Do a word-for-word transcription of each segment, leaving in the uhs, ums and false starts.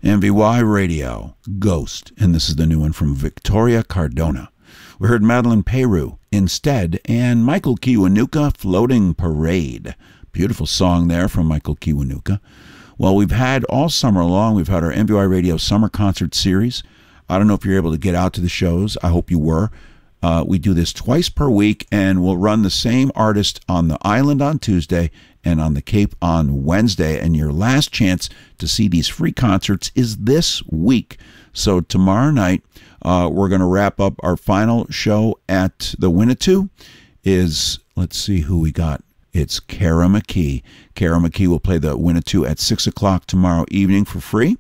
M V Y Radio, Ghost, and this is the new one from Victoria Cardona. We heard Madeline Peru, Instead, and Michael Kiwanuka, Floating Parade. Beautiful song there from Michael Kiwanuka. Well, we've had all summer long, we've had our M V Y Radio Summer Concert Series. I don't know if you're able to get out to the shows. I hope you were. Uh, we do this twice per week, and we'll run the same artist on the island on Tuesday and on the Cape on Wednesday. And your last chance to see these free concerts is this week. So tomorrow night, uh, we're going to wrap up our final show at the Winnetou. Is, let's see who we got. It's Kara McKee. Kara McKee will play the Winnetou at six o'clock tomorrow evening for free.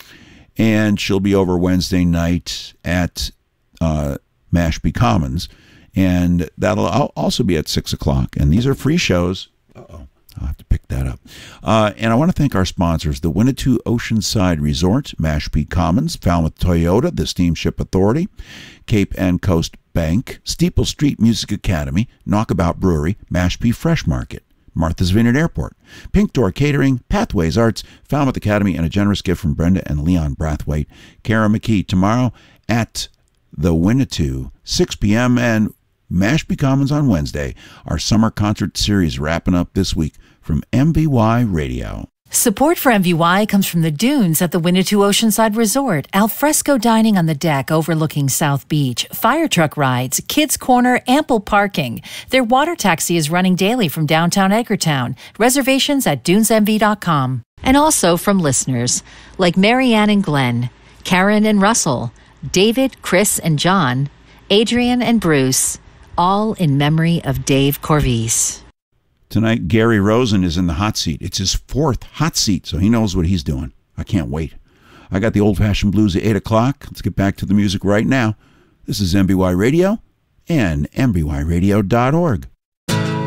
And she'll be over Wednesday night at uh, Mashpee Commons. And that'll also be at six o'clock. And these are free shows. Uh-oh. I'll have to pick that up. Uh, and I want to thank our sponsors, the Winnetou Oceanside Resort, Mashpee Commons, Falmouth Toyota, the Steamship Authority, Cape and Coast Bank, Steeple Street Music Academy, Knockabout Brewery, Mashpee Fresh Market, Martha's Vineyard Airport, Pink Door Catering, Pathways Arts, Falmouth Academy, and a generous gift from Brenda and Leon Brathwaite. Kara McKee tomorrow at the Winnetou, six p.m., and Mashpee Commons on Wednesday. Our summer concert series wrapping up this week from M V Y Radio. Support for M V Y comes from the dunes at the Winnetou Oceanside Resort, alfresco dining on the deck overlooking South Beach, fire truck rides, kids' corner, ample parking. Their water taxi is running daily from downtown Edgartown. Reservations at dunes m v dot com. And also from listeners like Marianne and Glenn, Karen and Russell, David, Chris, and John, Adrian and Bruce, all in memory of Dave Corvise. Tonight, Gary Rosen is in the hot seat. It's his fourth hot seat, so he knows what he's doing. I can't wait. I got the old-fashioned blues at eight o'clock. Let's get back to the music right now. This is M B Y Radio and M B Y radio dot org.